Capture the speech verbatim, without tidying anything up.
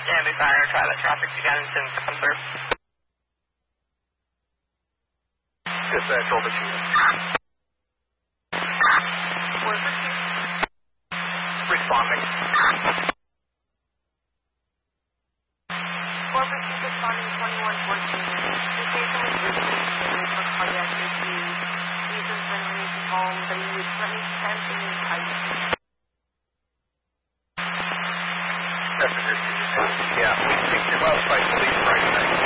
Stand by fire, try that traffic again since come through. Dispatch over to you. four fifty. Responding. four fifty responding twenty-one fourteen. The station was recently scheduled for cardiac issues. He's been released home, but he was running ten in his height.